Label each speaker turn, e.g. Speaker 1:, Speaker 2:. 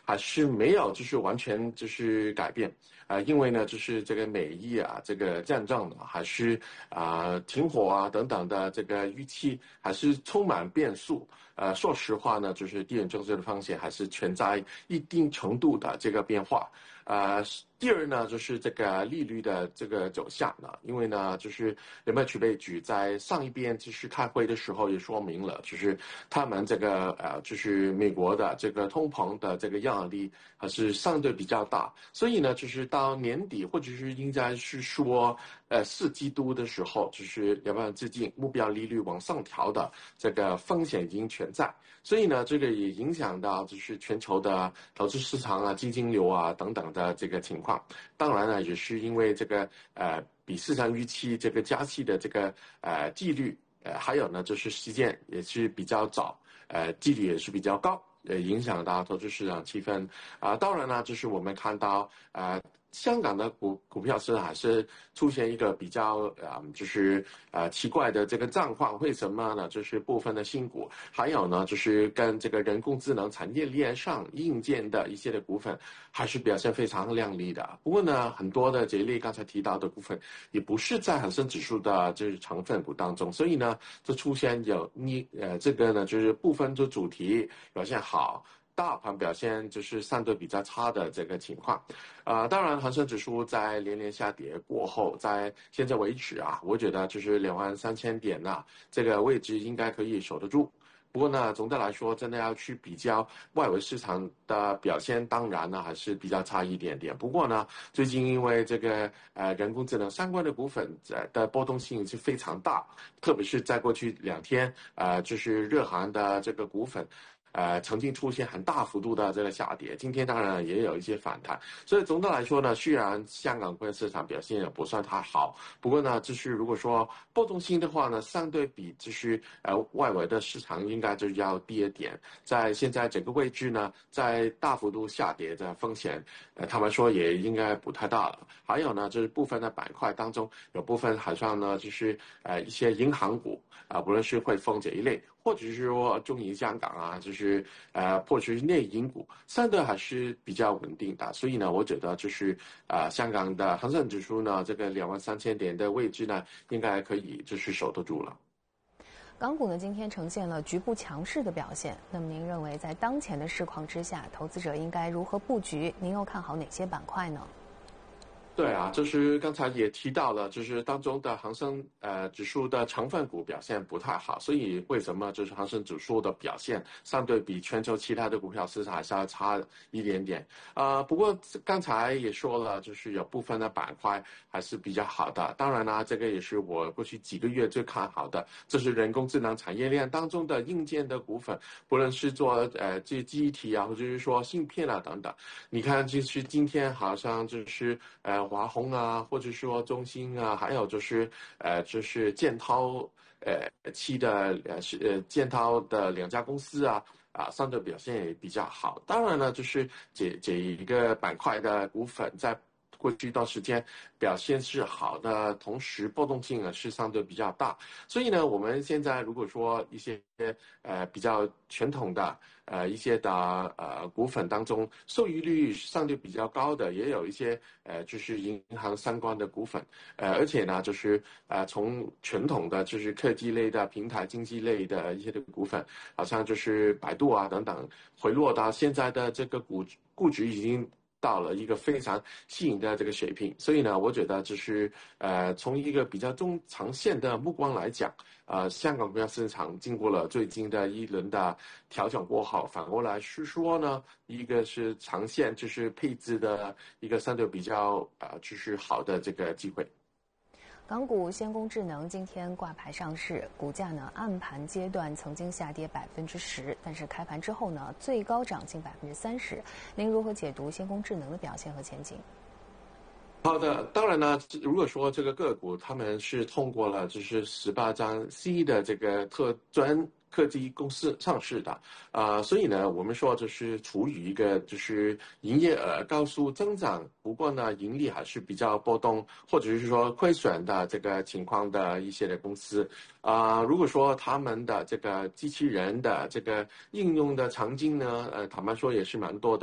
Speaker 1: 还是没有就是完全就是改变。因为呢，就是这个美意啊，这个战争呢，还是停火啊等等的这个预期，还是充满变数。说实话呢，就是地缘政治的风险还是存在一定程度的这个变化。第二呢，就是这个利率的这个走向呢，因为呢，就是联邦储备局在上一遍就是开会的时候也说明了，就是他们这个就是美国的这个通膨的这个压力还是相对比较大，所以呢，就是到年底或者是应该是说4季度的时候，就是联邦基金目标利率往上调的这个风险已经存在，所以呢，这个也影响到就是全球的投资市场啊、基金流啊等等的这个情况。当然呢，也是因为这个比市场预期这个加息的这个纪律，还有呢就是时间也是比较早，纪律也是比较高。影响到投资市场气氛当然呢，就是我们看到香港的股票市场还是出现一个比较就是奇怪的这个状况。为什么呢？就是部分的新股，还有呢就是跟这个人工智能产业链上硬件的一些的股份，还是表现非常亮丽的。不过呢，很多的这一类刚才提到的股份，也不是在恒生指数的就是成分股当中，所以呢，就出现有这个呢就是部分的主题表现好，大盘表现就是相对比较差的这个情况。当然恒生指数在连连下跌过后，在现在为止我觉得就是23000点这个位置应该可以守得住。不过呢，总的来说，真的要去比较外围市场的表现，当然呢还是比较差一点点。不过呢，最近因为这个人工智能相关的股份的波动性是非常大，特别是在过去2天就是日韩的这个股份。曾经出现很大幅度的这个下跌，今天当然也有一些反弹，所以总的来说呢，虽然香港股票市场表现也不算太好，不过呢，就是如果说波动性的话呢，相对比就是外围的市场应该就要低一点，在现在整个位置呢，在大幅度下跌的风险，他们说也应该不太大了。还有呢，就是部分的板块当中，有部分好像呢，就是一些银行股不论是汇丰这一类，或者是说中银香港就是或者是内银股，相对还是比较稳定的。所以呢，我觉得就是香港的恒生指数呢，这个23000点的位置呢，应该可以就是守得住了。
Speaker 2: 港股呢今天呈现了局部强势的表现，那么您认为在当前的市况之下，投资者应该如何布局？您又看好哪些板块呢？
Speaker 1: 对就是刚才也提到了，就是当中的恒生指数的成分股表现不太好，所以为什么就是恒生指数的表现相对比全球其他的股票市场还是要差一点点不过刚才也说了，就是有部分的板块还是比较好的。当然呢，这个也是我过去几个月最看好的，这是人工智能产业链当中的硬件的股份，不论是做这记忆体或者是说芯片等等。你看，就是今天好像就是华虹或者说中兴还有就是就是建滔建滔的2家公司相对表现也比较好。当然了，就是这一个板块的股份在过去一段时间表现是好的，同时波动性是相对比较大。所以呢，我们现在如果说一些比较传统的一些的股份当中，收益率相对比较高的，也有一些就是银行相关的股份，而且呢，就是从传统的就是科技类的、平台经济类的一些的股份，好像就是百度等等，回落到现在的这个估值已经到了一个非常吸引的这个水平。所以呢，我觉得就是从一个比较中长线的目光来讲，香港股票市场经过了最近的一轮的调整过后，反过来是说呢，一个是长线就是配置的一个相对比较就是好的这个机会。
Speaker 2: 港股先锋智能今天挂牌上市，股价呢暗盘阶段曾经下跌10%，但是开盘之后呢最高涨近30%。您如何解读先锋智能的表现和前景？
Speaker 1: 好的，当然呢，如果说这个个股他们是通过了就是18章 C 的这个特专科技公司上市的所以呢，我们说就是处于一个就是营业额高速增长，不过呢，盈利还是比较波动，或者是说亏损的这个情况的一些的公司如果说他们的这个机器人的这个应用的场景呢，坦白说也是蛮多的。